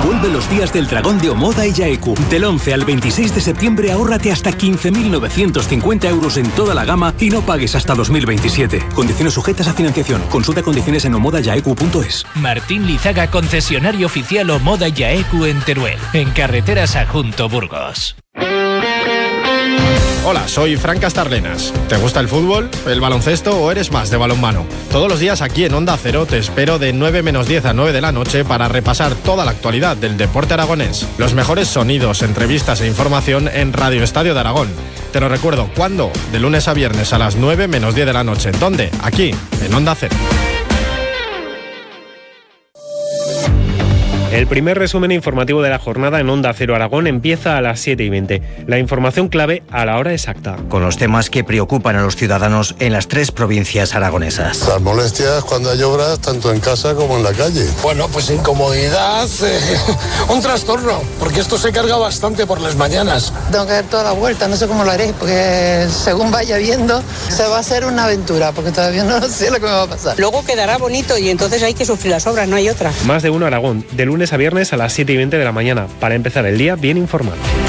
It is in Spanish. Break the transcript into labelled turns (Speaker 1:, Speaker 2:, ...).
Speaker 1: Vuelve los días del dragón de Omoda y Yaeku. Del 11 al 26 de septiembre ahórrate hasta 15.950 euros en toda la gama y no pagues hasta 2027. Condiciones sujetas a financiación. Consulta condiciones en omodayaeku.es.
Speaker 2: Martín Lizaga, concesionario oficial Omoda Yaeku en Teruel, en carreteras a Junto Burgos.
Speaker 3: Hola, soy Fran Castarlenas. ¿Te gusta el fútbol, el baloncesto o eres más de balonmano? Todos los días aquí en Onda Cero te espero de 9 menos 10 a 9 de la noche para repasar toda la actualidad del deporte aragonés. Los mejores sonidos, entrevistas e información en Radio Estadio de Aragón. Te lo recuerdo, ¿cuándo? De lunes a viernes a las 9 menos 10 de la noche. ¿Dónde? Aquí, en Onda Cero.
Speaker 4: El primer resumen informativo de la jornada en Onda Cero Aragón empieza a las 7:20. La información clave a la hora exacta.
Speaker 5: Con los temas que preocupan a los ciudadanos en las 3 provincias aragonesas.
Speaker 6: Las molestias cuando hay obras, tanto en casa como en la calle.
Speaker 7: Bueno, pues incomodidad, un trastorno, porque esto se carga bastante por las mañanas.
Speaker 8: Tengo que dar toda la vuelta, no sé cómo lo haré, porque según vaya viendo, se va a hacer una aventura, porque todavía no sé lo que me va a pasar.
Speaker 9: Luego quedará bonito y entonces hay que sufrir las obras, no hay otra.
Speaker 4: Más de uno Aragón, de lunes a viernes a las 7:20 de la mañana, para empezar el día bien informado.